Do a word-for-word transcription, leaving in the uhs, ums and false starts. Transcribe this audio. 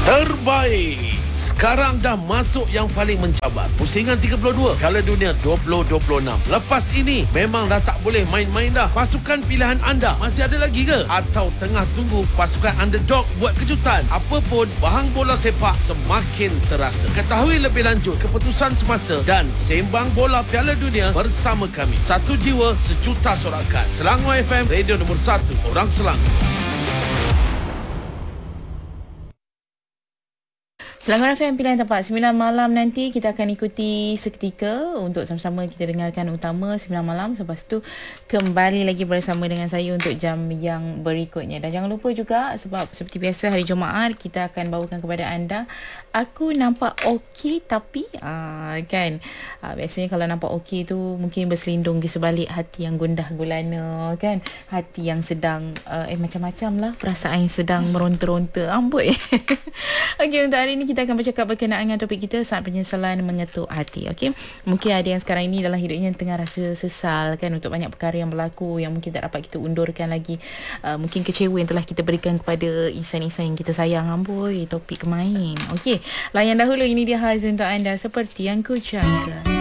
Terbaik. Sekarang dah masuk yang paling mencabar. Pusingan tiga puluh dua, Piala Dunia dua ribu dua puluh enam. Lepas ini memang dah tak boleh main-main dah. Pasukan pilihan anda masih ada lagi ke? Atau tengah tunggu pasukan underdog buat kejutan? Apapun, bahang bola sepak semakin terasa. Ketahui lebih lanjut keputusan semasa dan sembang bola Piala Dunia bersama kami. Satu jiwa, sejuta sorakan. Selangor F M, radio nombor satu orang Selangor. Selangor F M, pilihan tempat. Sembilan malam nanti kita akan ikuti seketika untuk sama-sama kita dengarkan utama sembilan malam. Lepas tu kembali lagi bersama dengan saya untuk jam yang berikutnya. Dan jangan lupa juga, sebab seperti biasa hari Jumaat kita akan bawakan kepada anda Aku Nampak Okey Tapi aa, kan aa, biasanya kalau nampak okey tu mungkin berselindung di sebalik hati yang gundah gulana, kan, hati yang sedang aa, eh macam-macam lah, perasaan yang sedang meronta-ronta. Amboi. Okey, untuk hari ini kita akan bercakap berkenaan dengan topik kita, saat penyesalan mengetuk hati. Okey, mungkin ada yang sekarang ini dalam hidupnya tengah rasa sesal, kan, untuk banyak perkara yang berlaku yang mungkin tak dapat kita undurkan lagi. Uh, mungkin kecewa yang telah kita berikan kepada insan-insan yang kita sayang. Amboi, topik main. Okey, layan dahulu, ini dia Haz untuk anda seperti yang ku jangka.